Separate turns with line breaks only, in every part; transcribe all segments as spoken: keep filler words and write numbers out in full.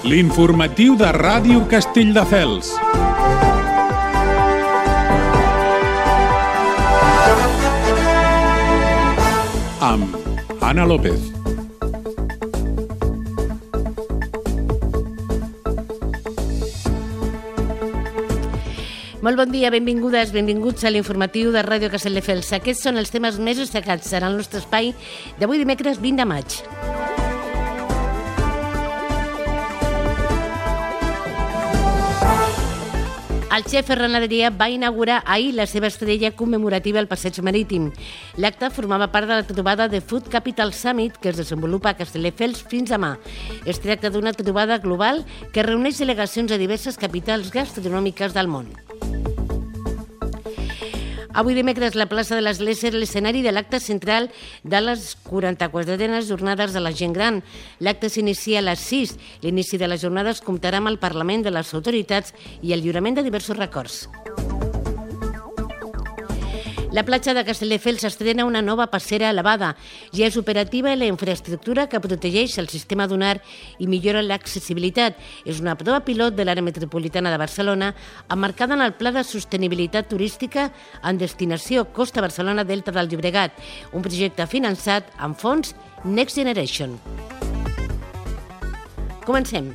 L'informatiu de Ràdio Castelldefels. Amb Anna López.
Molt bon dia, benvingudes, benvinguts a l'informatiu de Ràdio Castelldefels. Aquests són els temes més destacats en el nostre espai d'avui dimecres vint de maig. El xef Ferran Adrià va inaugurar ahir la seva estrella commemorativa al Passeig Marítim. L'acte formava part de la trobada de Food Capital Summit que es desenvolupa a Castelldefels fins demà. Es tracta d'una trobada global que reuneix delegacions de diverses capitals gastronòmiques del món. Avui dimecres la plaça de l'Església és l'escenari de l'acte central de les quaranta-quatrenes jornades de la gent gran. L'acte s'inicia a les sis. L'inici de les jornades comptarà amb el Parlament de les autoritats i el lliurament de diversos records. La platja de Castelldefels estrena una nova passera elevada. Ja és operativa la infraestructura que protegeix el sistema dunar i millora l'accessibilitat. És una prova pilot de l'àrea metropolitana de Barcelona emmarcada en el Pla de Sostenibilitat Turística en destinació Costa Barcelona Delta del Llobregat, un projecte finançat amb fons Next Generation. Comencem.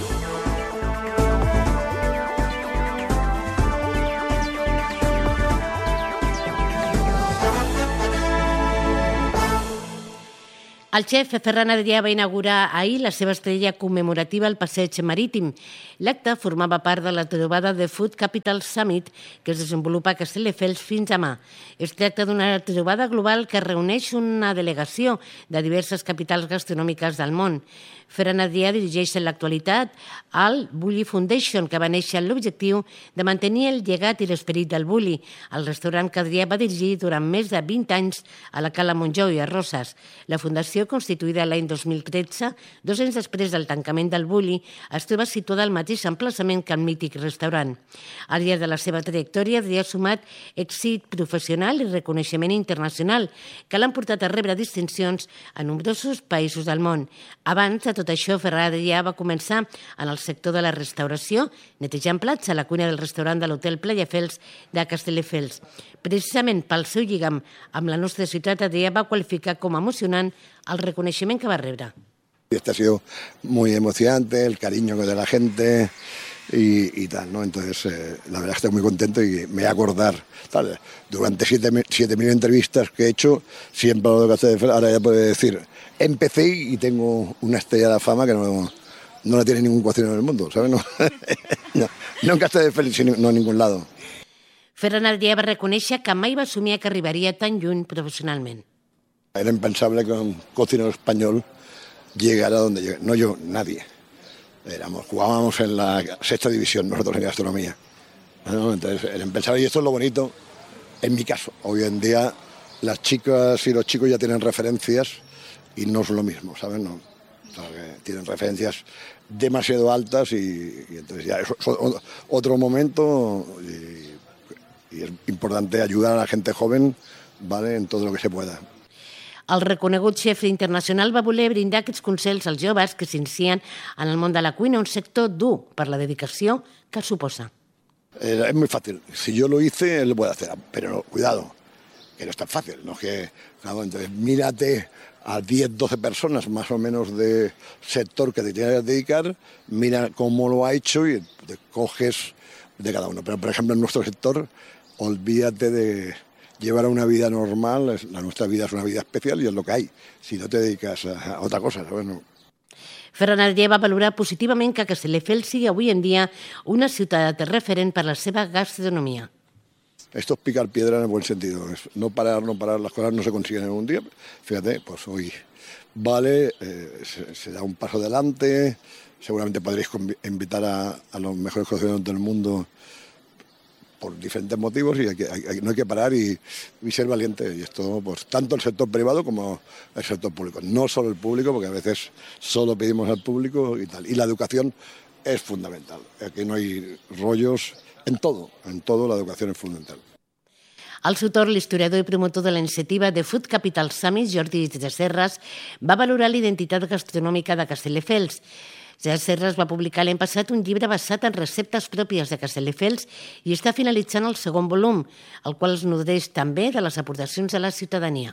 El xef Ferran Adrià va inaugurar ahir la seva estrella commemorativa al Passeig Marítim. L'acte formava part de la trobada de Food Capital Summit que es desenvolupa a Castelldefels fins demà. Es tracta d'una trobada global que reuneix una delegació de diverses capitals gastronòmiques del món. Ferran Adrià dirigeix en l'actualitat al Bulli Foundation, que va néixer amb l'objectiu de mantenir el llegat i l'esperit del Bulli, el restaurant que Adrià va dirigir durant més de vint anys a la Cala Montjou i a Roses. La fundació, constituïda l'any dos mil tretze, dos anys després del tancament del Bulli, es troba situada al mateix emplaçament que el mític restaurant. Al llarg de la seva trajectòria, Adrià ha sumat èxit professional i reconeixement internacional, que l'han portat a rebre distincions a nombrosos països del món. Abans de tot això, Ferran Adrià va començar en el sector de la restauració, netejant plats a la cuina del restaurant de l'Hotel Playafels de Castelldefels. Precisament pel seu lligam amb la nostra ciutat, Adrià va qualificar com a emocionant el reconeixement que va rebre.
Este ha sido muy emocionante, el cariño de la gente y, y tal, ¿no? Entonces, eh, la verdad estoy muy contento y me voy a acordar, tal, durante siete mil entrevistas que he hecho, siempre lo de Castelldefels, ahora ya puedo decir, empecé y tengo una estrella de fama que no, no la tiene ningún cocinero del mundo, ¿sabes? No, no, no en Castelldefels, sino no en ningún lado.
Ferran Adrià va reconèixer que mai va somiar que arribaria tan lluny professionalment.
Era impensable que un cocinero español llegara donde llegué. No yo, nadie. Éramos, jugábamos en la sexta división nosotros en gastronomía. ¿No? Entonces era impensable y esto es lo bonito en mi caso. Hoy en día las chicas y los chicos ya tienen referencias y no es lo mismo, ¿sabes? No, o sea, que tienen referencias demasiado altas y, y entonces ya es otro momento y, y es importante ayudar a la gente joven, ¿vale? En todo lo que se pueda.
El reconegut xef internacional va voler brindar aquests consells als joves que s'inicien en el món de la cuina, un sector dur per la dedicació que suposa.
Eh, es muy fácil. Si yo lo hice, él lo puede hacer. Pero no, cuidado, que no es tan fácil. No es que, claro, entonces mírate a diez, doce personas más o menos de sector que te tienes que dedicar, mira cómo lo ha hecho y te coges de cada uno. Pero, por ejemplo, en nuestro sector, olvídate de llevar una vida normal. La nuestra vida es una vida especial y es lo que hay. Si no te dedicas a otra cosa, ¿sabes? No.
Ferran Adrià va valorar positivament que Castelldefels sigui avui en dia una ciutat referent per la seva gastronomia.
Esto es picar piedra en el buen sentido. Es no parar, no parar. Las cosas no se consiguen en un día. Fíjate, pues hoy vale, eh, se, se da un paso adelante. Seguramente podréis invitar a, a los mejores cocineros del mundo por diferentes motivos y hay que, hay, no hay que parar y, y ser valiente. Y esto, pues, tanto el sector privado como el sector público. No solo el público, porque a veces solo pedimos al público y tal. Y la educación es fundamental. Aquí no hay rollos en todo. En todo la educación es fundamental.
Al seu torn, l'historiador i promotor de la iniciativa de Food Capital Summit, Jordi de Serres, va valorar la identitat gastronòmica de Castelldefels. Gerard Serres va publicar l'any passat un llibre basat en receptes pròpies de Castelldefels i està finalitzant el segon volum, el qual es nodreix també de les aportacions de la ciutadania.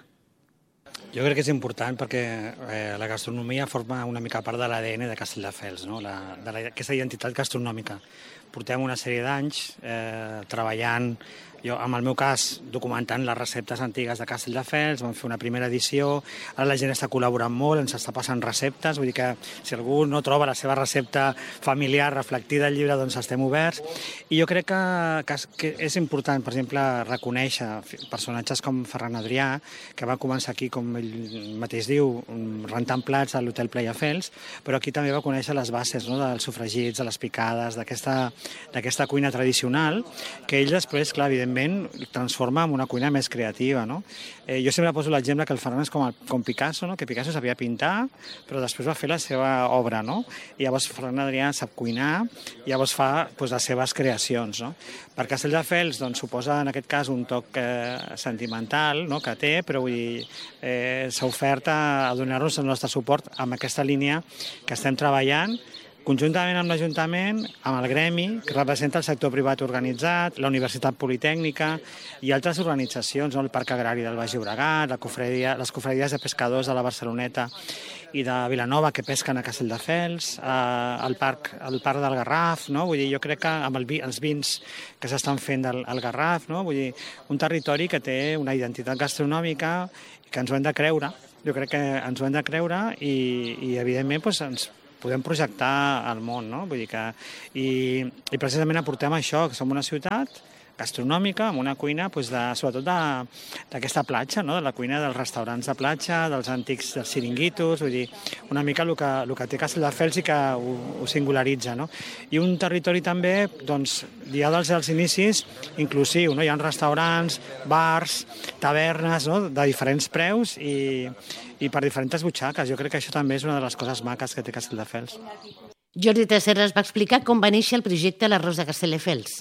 Jo crec que és important perquè eh, la gastronomia forma una mica part de l'A D N de Castelldefels, no? la, de la, aquesta identitat gastronòmica. Portem una sèrie d'anys eh, treballant, jo, en el meu cas, documentant les receptes antigues de Castelldefels, vam fer una primera edició, ara la gent està col·laborant molt, ens està passant receptes, vull dir que si algú no troba la seva recepta familiar reflectida al llibre, doncs estem oberts. I jo crec que, que, que és important, per exemple, reconèixer personatges com Ferran Adrià, que va començar aquí, com ell mateix diu, rentant plats a l'Hotel Playafels, però aquí també va conèixer les bases, no?, dels sofregits, de les picades, d'aquesta cuina tradicional, que ell després, clar, evidentment, transforma en una cuina més creativa, no? Eh, jo sempre poso l'exemple que el Ferran és com, el, com Picasso, no? Que Picasso sabia pintar, però després va fer la seva obra, no? I llavors Ferran Adrià sap cuinar, i llavors fa pues, les seves creacions, no? Per Castelldefels doncs, suposa en aquest cas un toc eh, sentimental, no?, que té, però vull dir, eh, s'ha ofert a, a donar-nos el nostre suport amb aquesta línia que estem treballant, conjuntament amb l'Ajuntament, amb el gremi, que representa el sector privat organitzat, la Universitat Politècnica i altres organitzacions, no? El Parc Agrari del Baix Llobregat, la cofredia, les cofredies de pescadors de la Barceloneta i de Vilanova que pesquen a Castelldefels, eh, el, parc, el Parc del Garraf, no? Vull dir, jo crec que amb el vi, els vins que s'estan fent al, al Garraf, no? Vull dir, un territori que té una identitat gastronòmica i que ens ho hem de creure, jo crec que ens ho hem de creure i, i evidentment, doncs, ens podem projectar al món, no? Vull dir que... I, i precisament aportem això, que som una ciutat gastronòmica, amb una cuina, doncs de, sobretot d'aquesta platja, no? De la cuina dels restaurants de platja, dels antics dels xiringuitos, vull dir, una mica el que, el que té Castelldefels i que ho, ho singularitza, no? I un territori també, doncs, ja dels, dels inicis, inclusiu, no? Hi ha restaurants, bars, tavernes, no?, de diferents preus i, i per diferents butxaques. Jo crec que això també és una de les coses maques que té Castelldefels.
Jordi Tresserras va explicar com va néixer el projecte L'arròs de Castelldefels.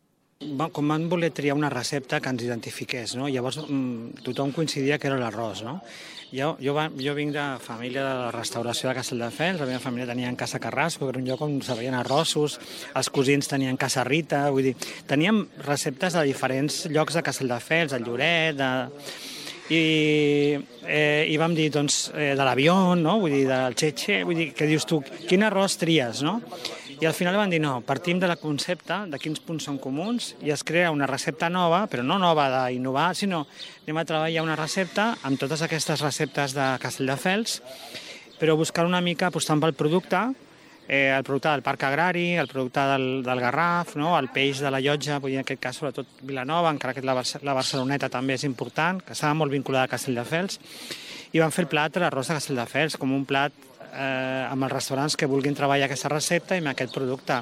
Com van voler triar una recepta que ens identifiqués, no? Llavors tothom coincidia que era l'arròs, no? Jo, jo, va, jo vinc de família de la restauració de Castelldefels, la meva família tenia en Casa Carrasco, que era un lloc on servien arrossos, els cosins tenien Casa Rita, vull dir, teníem receptes de diferents llocs de Castelldefels, de Lloret, de... I, eh, i vam dir, doncs, eh, de l'avió, no? Vull dir, del Cheche, vull dir, que dius tu, quin arròs tries, no? I al final van dir, no, partim del concepte, de quins punts són comuns, i es crea una recepta nova, però no nova d'innovar, sinó anem a treballar una recepta amb totes aquestes receptes de Castelldefels, però buscar una mica apostant pel producte, eh, el producte del Parc Agrari, el producte del, del Garraf, no? El peix de la Llotja, vull dir, en aquest cas sobretot Vilanova, encara que la, la Barceloneta també és important, que estava molt vinculada a Castelldefels, i van fer el plat de l'arròs de Castelldefels com un plat eh, amb els restaurants que vulguin treballar aquesta recepta i amb aquest producte.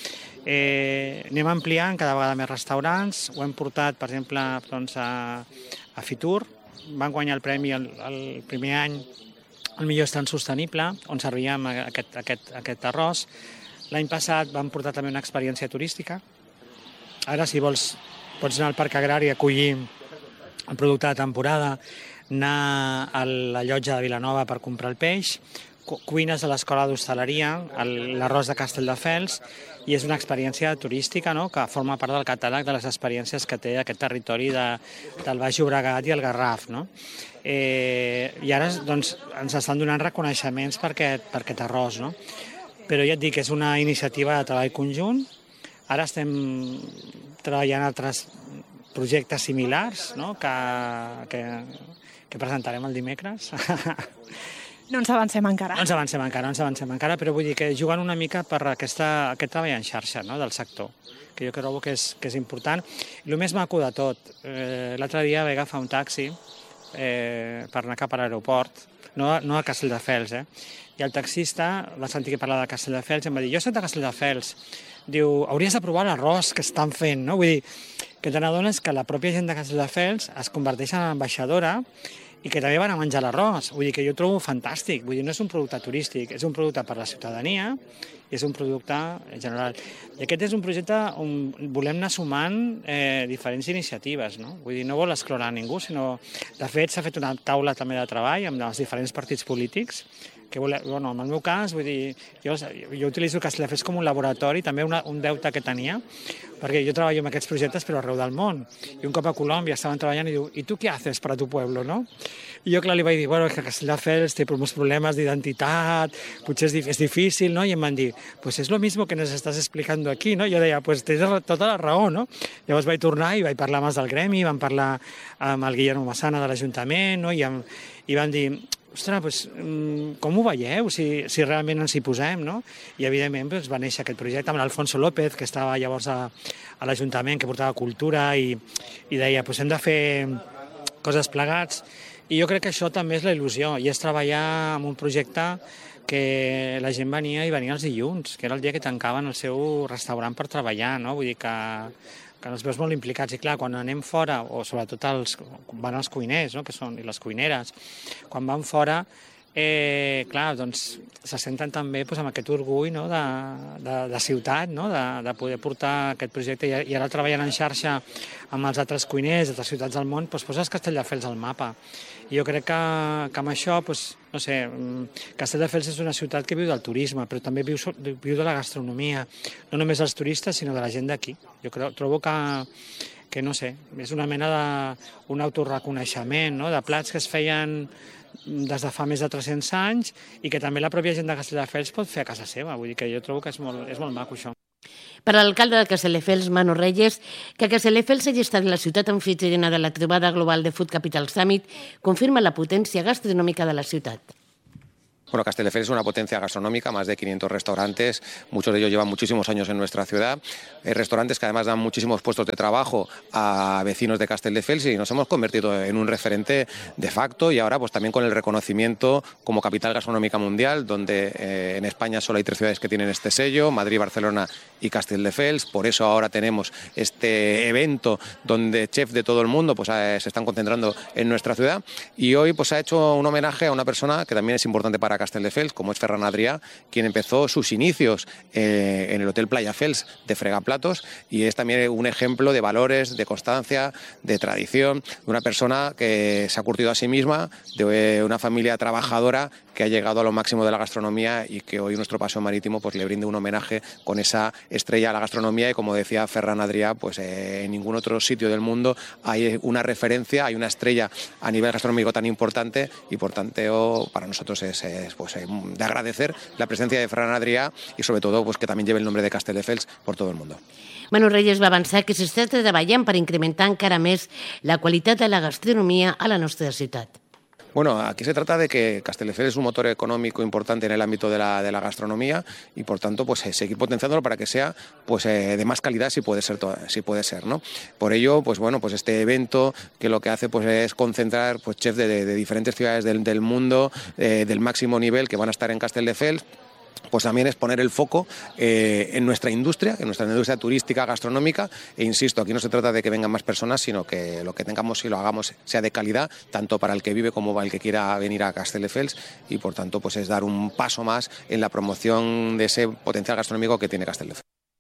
Eh, anem ampliant cada vegada més restaurants, ho hem portat, per exemple, doncs, a, a Fitur, van guanyar el premi el, el primer any el millor estant sostenible, on servíem aquest, aquest, aquest arròs. L'any passat vam portar també una experiència turística. Ara, si vols, pots anar al Parc Agrari a acollir el producte de temporada, anar a la Llotja de Vilanova per comprar el peix, cuines de l'Escola d'Hostaleria, l'arròs de Castelldefels, i és una experiència turística, no?, que forma part del catàleg de les experiències que té aquest territori de, del Baix Llobregat i el Garraf, no? Eh, I ara doncs, ens estan donant reconeixements per aquest, per aquest arròs, no? Però ja et dic, és una iniciativa de treball conjunt. Ara estem treballant altres projectes similars, no?, que, que, que presentarem el dimecres.
No ens avancem encara.
No ens avancem encara, no ens avancem encara, però vull dir que juguen una mica per aquesta, aquest treball en xarxa, no?, del sector, que jo crec que és, que és important. I el més maco de tot, eh, l'altre dia vaig agafar un taxi eh, per anar cap a l'aeroport, no, no a Castelldefels, eh? I el taxista va sentir que parlava de Castelldefels i em va dir, jo soc de Castelldefels, diu, hauries de provar l'arròs que estan fent, no? Vull dir, que te n'adones que la pròpia gent de Castelldefels es converteix en ambaixadora i que també van a menjar l'arròs. Vull dir que jo ho trobo fantàstic. Vull dir, no és un producte turístic, és un producte per la ciutadania i és un producte en general. I aquest és un projecte on volem anar sumant eh, diferents iniciatives, no? Vull dir, no vol excloure a ningú, sinó, de fet, s'ha fet una taula també de treball amb els diferents partits polítics que volia, bueno, en el meu cas, vull dir, jo, jo utilitzo Castelldefels com un laboratori, també una, un deute que tenia, perquè jo treballo en aquests projectes però arreu del món. I un cop a Colòmbia estaven treballant i diu, ¿y tú qué haces para tu pueblo, no? I jo, clar, li vaig dir, bueno, que Castelldefels té uns problemes d'identitat, potser és, és difícil, no? I em van dir, pues es lo mismo que nos estás explicando aquí, no? I jo deia, pues tens tota la raó, no? Llavors vaig tornar i vaig parlar amb els del gremi, vam parlar amb el Guillermo Massana de l'Ajuntament, no? I, amb, i van dir, ostres, pues, com ho veieu, si, si realment ens hi posem, no? I, evidentment, pues, va néixer aquest projecte amb l'Alfonso López, que estava llavors a, a l'Ajuntament, que portava cultura, i, i deia, pues, hem de fer coses plegats. I jo crec que això també és la il·lusió, i és treballar en un projecte que la gent venia i venia els dilluns, que era el dia que tancaven el seu restaurant per treballar, no? Vull dir que que ens veus molt implicats. I clar, quan anem fora, o sobretot els, van els cuiners, no? Que són, i les cuineres, quan van fora, eh, clar, doncs se senten també doncs, amb aquest orgull, no? de, de, de ciutat, no? de, de poder portar aquest projecte, i, i ara treballant en xarxa amb els altres cuiners d'altres ciutats del món, doncs poses Castelldefels al mapa. I jo crec que, que amb això, doncs, no sé, Castelldefels és una ciutat que viu del turisme, però també viu, viu de la gastronomia, no només dels turistes, sinó de la gent d'aquí. Jo crec, trobo que, que, no sé, és una mena d'un autorreconeixement, no? De plats que es feien des de fa més de tres-cents anys i que també la pròpia gent de Castelldefels pot fer a casa seva. Vull dir que jo trobo que és molt, és molt maco, això.
Per a l'alcalde de Castelldefels, Manu Reyes, que Castelldefels hagi estat la ciutat anfitriona de la trobada global de Food Capital Summit confirma la potència gastronòmica de la ciutat.
Bueno, Castelldefels es una potencia gastronómica, más de quinientos restaurantes, muchos de ellos llevan muchísimos años en nuestra ciudad, hay restaurantes que además dan muchísimos puestos de trabajo a vecinos de Castelldefels y nos hemos convertido en un referente de facto y ahora pues también con el reconocimiento como capital gastronómica mundial, donde eh, en España solo hay tres ciudades que tienen este sello, Madrid, Barcelona y Castelldefels, por eso ahora tenemos este evento donde chefs de todo el mundo pues eh, se están concentrando en nuestra ciudad y hoy pues ha hecho un homenaje a una persona que también es importante para Castelldefels, como es Ferran Adrià, quien empezó sus inicios eh, en el Hotel Playa Fels de Fregaplatos y es también un ejemplo de valores, de constancia, de tradición, de una persona que se ha curtido a sí misma, de una familia trabajadora que ha llegado a lo máximo de la gastronomía y que hoy nuestro paseo marítimo pues le brinde un homenaje con esa estrella a la gastronomía y como decía Ferran Adrià, pues eh, en ningún otro sitio del mundo hay una referencia, hay una estrella a nivel gastronómico tan importante y por tanto para nosotros es, es pues, eh, de agradecer la presencia de Ferran Adrià y sobre todo pues que también lleve el nombre de Castelldefels por todo el mundo.
Manu Reyes va avançar que s'està treballant per incrementar encara més la qualitat de la gastronomia a la nostra ciutat.
Bueno, aquí se trata de que Castelldefels es un motor económico importante en el ámbito de la, de la gastronomía y por tanto pues seguir potenciándolo para que sea pues eh, de más calidad si puede ser, si puede ser, ¿no? Por ello, pues bueno, pues este evento que lo que hace pues es concentrar pues chefs de, de, de diferentes ciudades del, del mundo eh, del máximo nivel que van a estar en Castelldefels. Pues también es poner el foco eh, en nuestra industria, en nuestra industria turística, gastronómica, e insisto, aquí no se trata de que vengan más personas, sino que lo que tengamos y lo hagamos sea de calidad, tanto para el que vive como para el que quiera venir a Castelldefels, y por tanto pues es dar un paso más en la promoción de ese potencial gastronómico que tiene Castelldefels.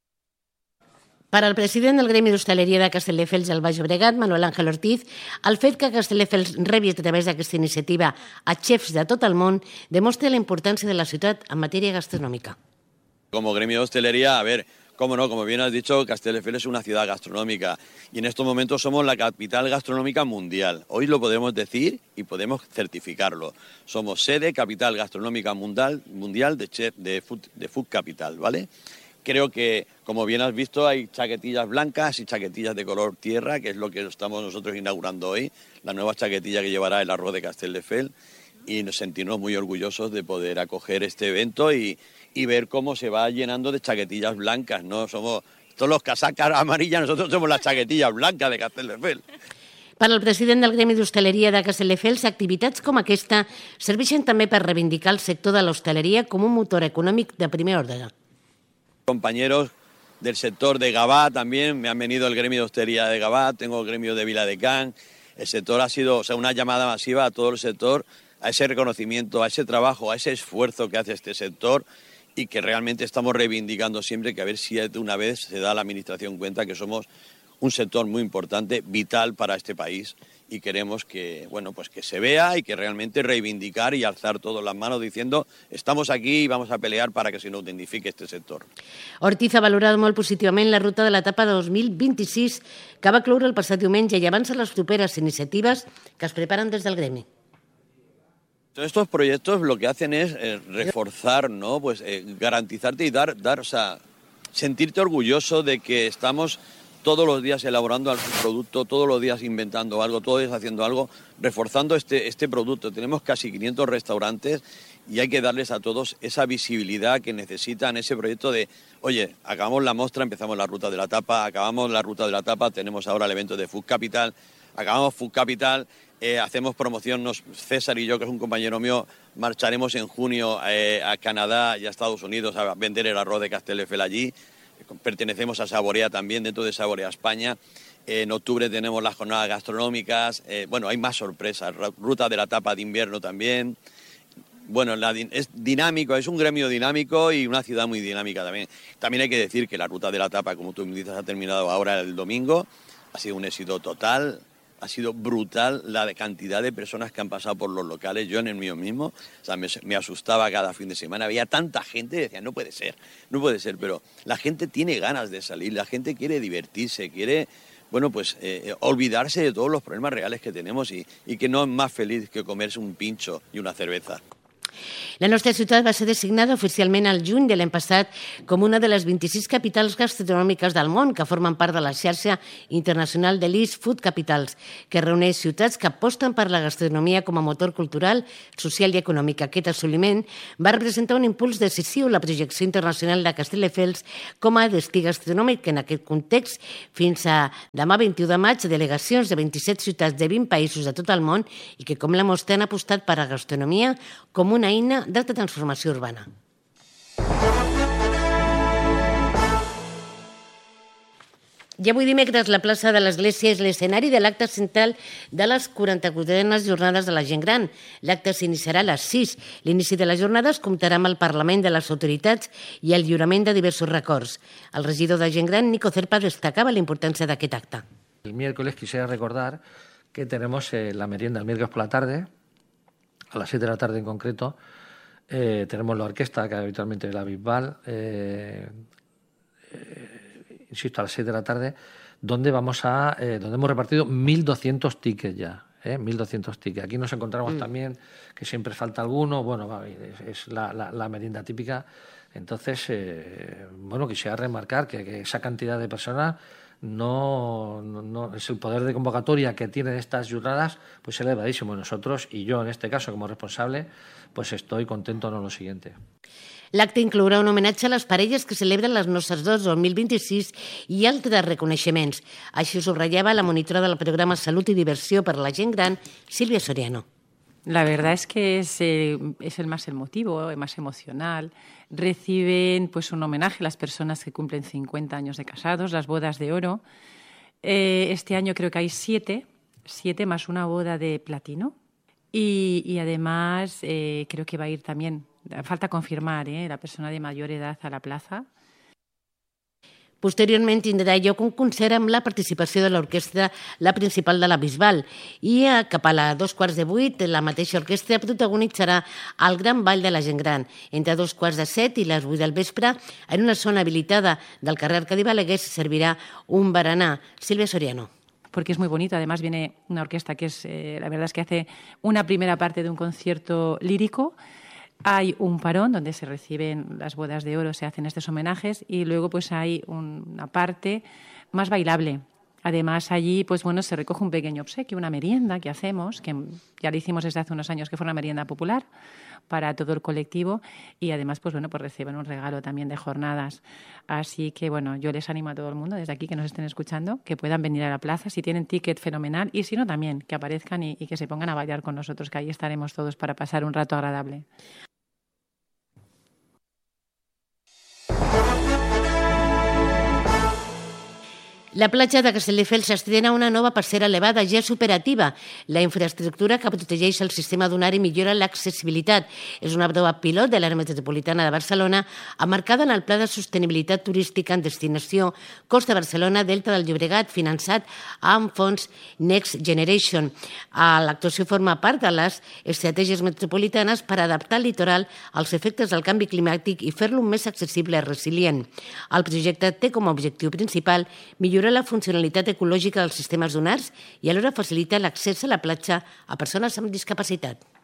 Per al president del Gremi d'Hostaleria de Castelldefels al Baix Llobregat, Manuel Ángel Ortiz, el fet que Castelldefels rebi a través d'aquesta iniciativa a xefs de tot el món demostra la importància de la ciutat en matèria gastronòmica.
Como gremio de hostelería, a ver, cómo no, como bien has dicho, Castelldefels es una ciudad gastronómica y en estos momentos somos la capital gastronómica mundial. Hoy lo podemos decir y podemos certificarlo. Somos sede capital gastronómica mundial, mundial de, chef, de, food, de Food Capital, ¿vale? Creo que, como bien has visto, hay chaquetillas blancas y chaquetillas de color tierra, que es lo que estamos nosotros inaugurando hoy, la nueva chaquetilla que llevará el arroz de Castelldefels, y nos sentimos muy orgullosos de poder acoger este evento y, y ver cómo se va llenando de chaquetillas blancas, ¿no? Somos todos los casacas amarillas, nosotros somos las chaquetillas blancas de Castelldefels.
Per al president del Gremi d'Hostaleria de Castelldefels, activitats com aquesta serveixen també per reivindicar el sector de l'hostaleria com un motor econòmic de primer ordre.
Compañeros del sector de Gavà también, me han venido el gremio de hostelería de Gavà, tengo el gremio de Viladecans, el sector ha sido, o sea, una llamada masiva a todo el sector, a ese reconocimiento, a ese trabajo, a ese esfuerzo que hace este sector y que realmente estamos reivindicando siempre que a ver si de una vez se da a la administración cuenta que somos un sector muy importante, vital para este país, y queremos que, bueno, pues que se vea y que realmente reivindicar y alzar todas las manos diciendo estamos aquí i vamos a pelear para que se nos identifique este sector.
Ortiz ha valorat molt positivament la ruta de l'etapa dos mil vint-i-sis que va cloure el passat diumenge i avança les properes iniciatives que es preparen des del gremi.
Todos estos proyectos lo que hacen es eh, reforzar, ¿no? Pues eh, garantizarte y dar, dar, o sea, sentirte orgulloso de que estamos todos los días elaborando algún producto, todos los días inventando algo, todos los días haciendo algo, reforzando este, este producto. Tenemos casi quinientos restaurantes y hay que darles a todos esa visibilidad que necesitan, ese proyecto de, oye, acabamos la mostra, empezamos la ruta de la tapa, acabamos la ruta de la tapa, tenemos ahora el evento de Food Capital, acabamos Food Capital, eh, hacemos promoción, nos, César y yo, que es un compañero mío, marcharemos en junio eh, a Canadá y a Estados Unidos a vender el arroz de Castelldefels allí. Pertenecemos a Saborea también, dentro de Saborea España. Eh, en octubre tenemos las jornadas gastronómicas. Eh, bueno, hay más sorpresas. Ruta de la tapa de invierno también. Bueno, la, es dinámico, es un gremio dinámico y una ciudad muy dinámica también. También hay que decir que la ruta de la tapa, como tú me dices, ha terminado ahora el domingo. Ha sido un éxito total. Ha sido brutal la cantidad de personas que han pasado por los locales. Yo en el mío mismo, o sea, me, me asustaba cada fin de semana. Había tanta gente, decía, no puede ser, no puede ser. Pero la gente tiene ganas de salir, la gente quiere divertirse, quiere, bueno, pues eh, olvidarse de todos los problemas reales que tenemos y, y que no es más feliz que comerse un pincho y una cerveza.
La nostra ciutat va ser designada oficialment al juny de l'any passat com una de les vint-i-sis capitals gastronòmiques del món que formen part de la xarxa internacional de l'East Food Capitals, que reuneix ciutats que aposten per la gastronomia com a motor cultural, social i econòmic. Aquest assoliment va representar un impuls decisiu a la projecció internacional de Castelldefels com a destí gastronòmic, que en aquest context, fins a demà vint-i-u de maig, delegacions de vint-i-set ciutats de vint països de tot el món i que, com la mostra, han apostat per la gastronomia com una eina de transformació urbana. I avui dimecres la plaça de l'Església és l'escenari de l'acte central de les quaranta-quatre jornades de la gent gran. L'acte s'iniciarà a les sis. L'inici de les jornades comptarà amb el Parlament de les autoritats i el lliurament de diversos records. El regidor de gent gran, Nico Cerpa, destacava la importància d'aquest acte.
El miércoles quisiera recordar que tenemos eh, la merienda el miércoles por la tarde, a las siete de la tarde en concreto. Eh, tenemos la orquesta, que habitualmente es la Bisbal, eh, eh, insisto, a las seis de la tarde, donde vamos a, eh, donde hemos repartido mil doscientos tickets ya, eh, mil doscientos tickets. Aquí nos encontramos mm. también que siempre falta alguno, bueno, va, es, es la, la, la merienda típica. Entonces, eh, bueno, quisiera remarcar que, que esa cantidad de personas no, no, no es el poder de convocatoria que tienen estas jornadas, pues elevadísimo. Nosotros, y yo en este caso como responsable, pues estoy contento en lo siguiente.
L'acte inclourà un homenatge a les parelles que celebren les Nostres dos dos mil vint-i-sis i altres reconeixements. Així ho subratllava la monitora del programa Salut i Diversió per a la gent gran, Sílvia Soriano.
La verdad es que es, eh, es el más emotivo, el más emocional. Reciben pues un homenaje a las personas que cumplen cincuenta años de casados, las bodas de oro. Eh, este año creo que hay siete, siete más una boda de platino. Y, y además eh, creo que va a ir también, falta confirmar, eh, la persona de mayor edad a la plaza.
Posteriorment tindrà lloc un concert amb la participació de l'orquestra La Principal de la Bisbal i cap a les dos quarts de vuit la mateixa orquestra protagonitzarà el Gran Ball de la Gent Gran. Entre dos quarts de set i les vuit del vespre, en una zona habilitada del carrer Arcadi Balaguer, se servirà un berenar. Sílvia Soriano.
Porque es muy bonito. Además viene una orquesta que es, eh, la verdad es que hace una primera parte de un concierto lírico. Hay un parón donde se reciben las bodas de oro, se hacen estos homenajes y luego pues hay una parte más bailable. Además allí pues bueno se recoge un pequeño obsequio, una merienda que hacemos, que ya lo hicimos desde hace unos años, que fue una merienda popular para todo el colectivo y además pues bueno pues reciben un regalo también de jornadas. Así que bueno, yo les animo a todo el mundo desde aquí que nos estén escuchando que puedan venir a la plaza, si tienen ticket fenomenal y si no también que aparezcan y, y que se pongan a bailar con nosotros, que ahí estaremos todos para pasar un rato agradable.
La platja de Castelldefels s'estrena una nova passera elevada, ja és operativa. La infraestructura que protegeix el sistema dunari millora l'accessibilitat. És una prova pilot de l'àrea metropolitana de Barcelona, emmarcada en el Pla de Sostenibilitat Turística en Destinació Costa Barcelona, Delta del Llobregat, finançat amb fons Next Generation. L'actuació forma part de les estratègies metropolitanes per adaptar el litoral als efectes del canvi climàtic i fer-lo més accessible i resilient. El projecte té com a objectiu principal millorar la funcionalitat ecològica dels sistemes dunars i alhora facilita l'accés a la platja a persones amb discapacitat.